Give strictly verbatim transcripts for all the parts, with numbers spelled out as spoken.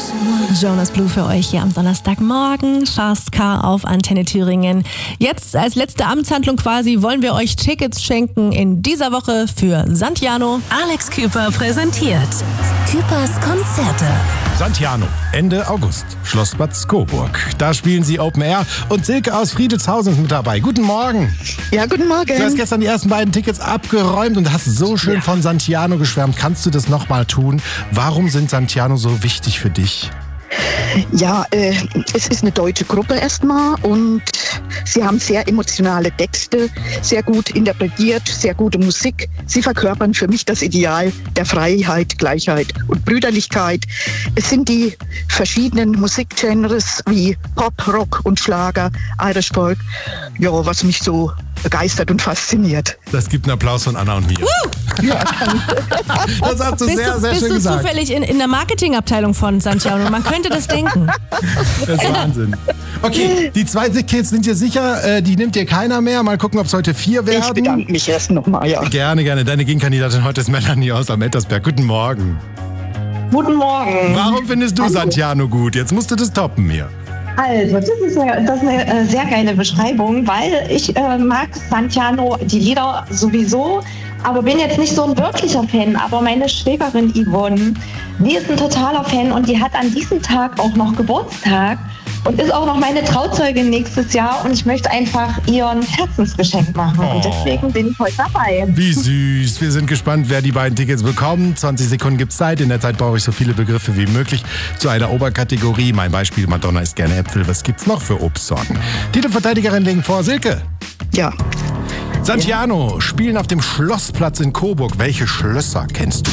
Jonas Blue für euch hier am Donnerstagmorgen. Fast Car auf Antenne Thüringen. Jetzt als letzte Amtshandlung quasi wollen wir euch Tickets schenken in dieser Woche für Santiano. Alex Küper präsentiert Küpers Konzerte. Santiano, Ende August, Schlossplatz Coburg. Da spielen sie Open Air und Silke aus Friedelshausen ist mit dabei. Guten Morgen. Ja, guten Morgen. Du hast gestern die ersten beiden Tickets abgeräumt und hast so schön ja. von Santiano geschwärmt. Kannst du das nochmal tun? Warum sind Santiano so wichtig für dich? Ja, äh, es ist eine deutsche Gruppe erstmal und sie haben sehr emotionale Texte, sehr gut interpretiert, sehr gute Musik. Sie verkörpern für mich das Ideal der Freiheit, Gleichheit und Brüderlichkeit. Es sind die verschiedenen Musikgenres wie Pop, Rock und Schlager, Irish Folk, ja, was mich so begeistert und fasziniert. Das gibt einen Applaus von Anna und mir. Uh! Ja. Das hast du bist sehr, du, sehr bist schön du gesagt. Bist du zufällig in, in der Marketingabteilung von Santiano? Man könnte das denken. Das ist Wahnsinn. Okay, die zwei Kids sind dir sicher, äh, die nimmt dir keiner mehr. Mal gucken, ob es heute vier werden. Ich bedanke mich erst nochmal, ja. Gerne, gerne. Deine Gegenkandidatin heute ist Melanie aus am Ettersberg. Guten Morgen. Guten Morgen. Warum findest du Hallo. Santiano gut? Jetzt musst du das toppen mir. Also, das ist eine, das ist eine äh, sehr geile Beschreibung, weil ich äh, mag Santiano, die Lieder sowieso, aber bin jetzt nicht so ein wirklicher Fan. Aber meine Schwägerin Yvonne, die ist ein totaler Fan und die hat an diesem Tag auch noch Geburtstag und ist auch noch meine Trauzeugin nächstes Jahr und ich möchte einfach ihr ein Herzensgeschenk machen Oh. und deswegen bin ich heute dabei. Wie süß. Wir sind gespannt, wer die beiden Tickets bekommt. zwanzig Sekunden gibt's Zeit. In der Zeit brauche ich so viele Begriffe wie möglich zu einer Oberkategorie. Mein Beispiel, Madonna isst gerne Äpfel. Was gibt's noch für Obstsorten? Titelverteidigerin legen vor, Silke. Ja. Santiano spielen auf dem Schlossplatz in Coburg. Welche Schlösser kennst du?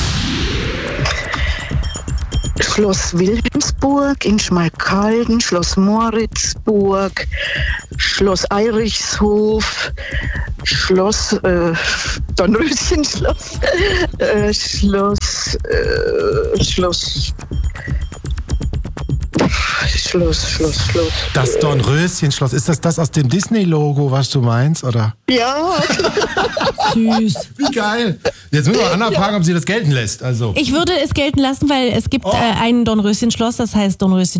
Schloss Wilhelmsburg in Schmalkalden, Schloss Moritzburg, Schloss Eirichshof, Schloss äh, Dornröschenschloss, äh, Schloss, äh, Schloss, Schloss, Schloss, Schloss. Das Dornröschenschloss. Ist das das aus dem Disney-Logo, was du meinst, oder? Ja. Süß. Wie geil. Jetzt müssen wir Anna fragen, ob sie das gelten lässt. Also. Ich würde es gelten lassen, weil es gibt Oh. äh, ein Dornröschenschloss, das heißt Dornröschen